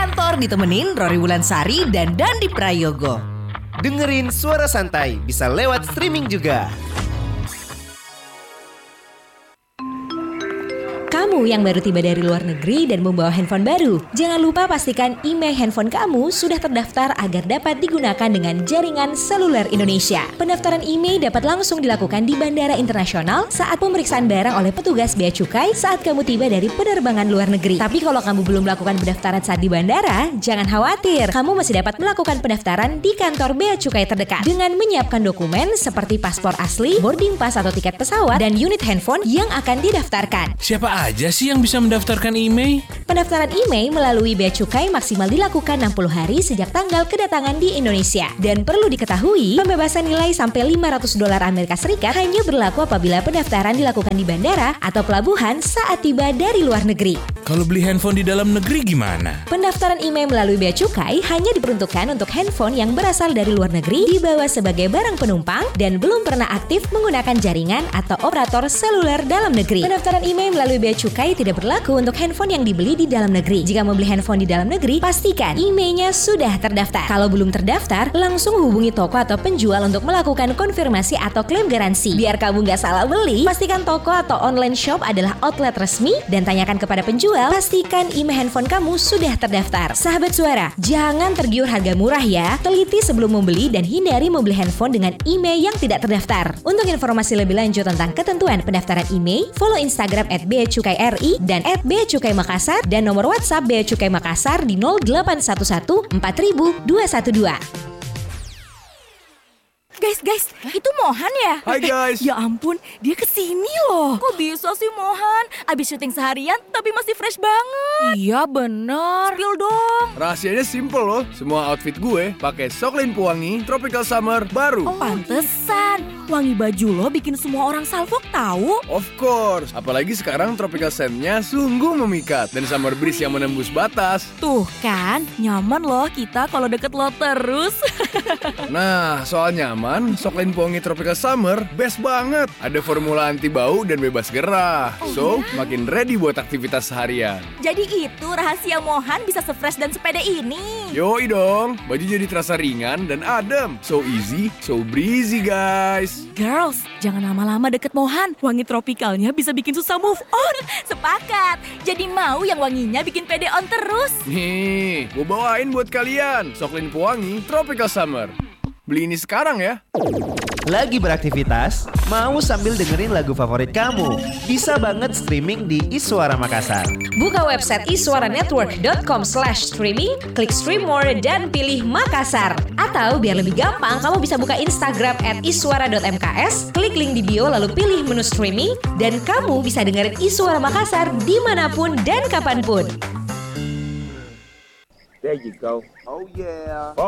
kantor ditemenin Rory Wulansari dan Dandi Prayogo. Dengerin Suara Santai bisa lewat streaming juga. Kamu yang baru tiba dari luar negeri dan membawa handphone baru, jangan lupa pastikan IMEI handphone kamu sudah terdaftar agar dapat digunakan dengan jaringan seluler Indonesia. Pendaftaran IMEI dapat langsung dilakukan di Bandara Internasional saat pemeriksaan barang oleh petugas Bea Cukai saat kamu tiba dari penerbangan luar negeri. Tapi kalau kamu belum melakukan pendaftaran saat di bandara, jangan khawatir. Kamu masih dapat melakukan pendaftaran di kantor Bea Cukai terdekat dengan menyiapkan dokumen seperti paspor asli, boarding pass atau tiket pesawat, dan unit handphone yang akan didaftarkan. Siapa aja sih yang bisa mendaftarkan IMEI? Pendaftaran IMEI melalui Bea Cukai maksimal dilakukan 60 hari sejak tanggal kedatangan di Indonesia. Dan perlu diketahui, pembebasan nilai sampai $500 Amerika Serikat hanya berlaku apabila pendaftaran dilakukan di bandara atau pelabuhan saat tiba dari luar negeri. Kalau beli handphone di dalam negeri gimana? Pendaftaran IMEI melalui Bea Cukai hanya diperuntukkan untuk handphone yang berasal dari luar negeri, dibawa sebagai barang penumpang, dan belum pernah aktif menggunakan jaringan atau operator seluler dalam negeri. Pendaftaran IMEI melalui Bea Cukai tidak berlaku untuk handphone yang dibeli di dalam negeri. Jika membeli handphone di dalam negeri, pastikan IMEI-nya sudah terdaftar. Kalau belum terdaftar, langsung hubungi toko atau penjual untuk melakukan konfirmasi atau klaim garansi. Biar kamu nggak salah beli, pastikan toko atau online shop adalah outlet resmi dan tanyakan kepada penjual, pastikan IMEI handphone kamu sudah terdaftar. Sahabat Suara, jangan tergiur harga murah ya. Teliti sebelum membeli dan hindari membeli handphone dengan IMEI yang tidak terdaftar. Untuk informasi lebih lanjut tentang ketentuan pendaftaran IMEI, follow Instagram @beacukaiRI dan @beacukai Makassar dan nomor WhatsApp Bea Cukai Makassar di 0811 4000 212. Guys, itu Mohan ya? Hai guys. Ya ampun, dia kesini loh. Kok bisa sih Mohan? Abis syuting seharian tapi masih fresh banget. Iya bener. Spill dong. Rahasianya simple loh. Semua outfit gue pakai Soklin Pewangi Tropical Summer baru. Oh, pantesan. Wangi baju lo bikin semua orang salfok tahu. Of course. Apalagi sekarang Tropical Scent-nya sungguh memikat. Dan summer breeze yang menembus batas. Tuh kan, nyaman loh kita kalau deket lo terus. Nah, soal nyaman, Soklin Pewangi Tropical Summer best banget. Ada formula anti bau dan bebas gerah. So, makin ready buat aktivitas seharian. Jadi itu rahasia Mohan bisa se-fresh dan sepede ini. Yoi dong, baju jadi terasa ringan dan adem. So easy, so breezy guys. Girls, jangan lama-lama deket Mohan. Wangi tropikalnya bisa bikin susah move on. Sepakat. Jadi mau yang wanginya bikin pede on terus. Nih, gue bawain buat kalian Soklin Pewangi Tropical Summer. Beli ini sekarang ya. Lagi beraktivitas? Mau sambil dengerin lagu favorit kamu? Bisa banget streaming di Iswara Makassar. Buka website iswaranetwork.com/streaming, klik stream more dan pilih Makassar. Atau biar lebih gampang, kamu bisa buka Instagram @iswara.mks, klik link di bio lalu pilih menu streaming, dan kamu bisa dengerin Iswara Makassar dimanapun dan kapanpun. There you go. Oh yeah.